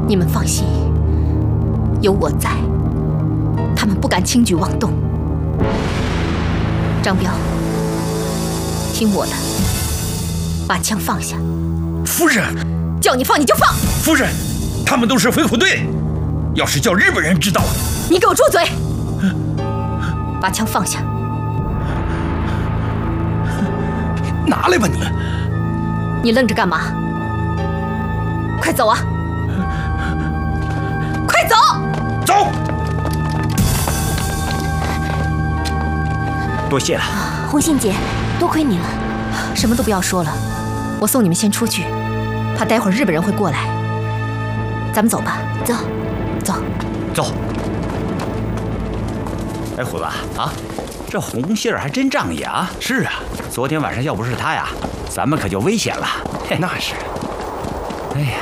你们放心，有我在，他们不敢轻举妄动。张彪，听我的，把枪放下。 夫人， 叫你放你就放。 夫人，他们都是飞虎队，要是叫日本人知道了， 你给我住嘴！把枪放下。 拿来吧你！ 你愣着干嘛？快走啊！快走！ 走！ 多谢了， 红杏姐，多亏你了。 什么都不要说了，我送你们先出去，怕待会儿日本人会过来。咱们走吧。 走， 走， 走。哎，虎子啊，这红杏儿还真仗义啊！ 是啊， 昨天晚上要不是他呀，咱们可就危险了。嘿， 那是。 哎呀，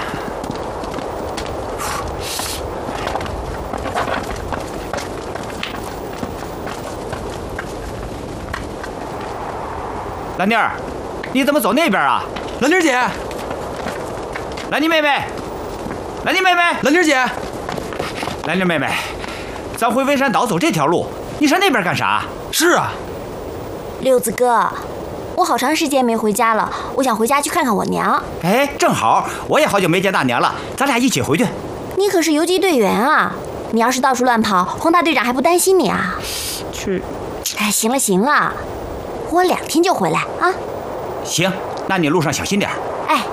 兰妮儿，你怎么走那边啊？ 兰妮姐， 兰妮妹妹，兰妮妹妹， 兰妮姐， 兰妮妹妹，咱回微山岛走这条路，你上那边干啥？ 是啊， 六子哥，我好长时间没回家了，我想回家去看看我娘。 哎，正好，我也好久没见大娘了，咱俩一起回去。 你可是游击队员啊，你要是到处乱跑，黄大队长还不担心你啊？ 去。 哎，行了行了，我2天就回来啊。 行，那你路上小心点。 哎。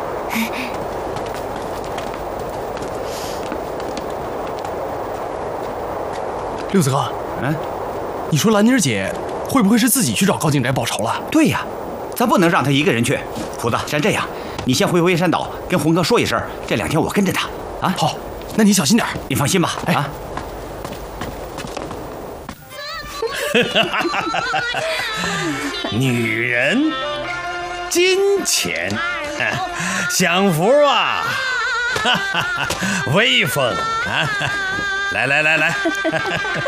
六子哥，你说兰妮姐会不会是自己去找高静斋报仇了？ 对呀，咱不能让她一个人去。虎子，像这样，你先回龟山岛跟红哥说一声，这2天我跟着他啊。 好，那你小心点。 你放心吧。 哎啊。 女人，金钱，享福啊，威风啊！来来来来。